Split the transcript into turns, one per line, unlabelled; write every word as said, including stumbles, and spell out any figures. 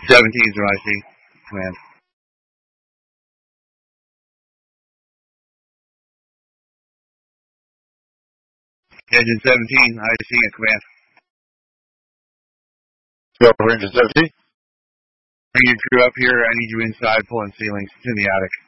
seventeen is what I see. Command. Engine seventeen, I see a command.
Go for engine seventeen.
Bring your crew up here. I need you inside pulling ceilings. It's in the attic.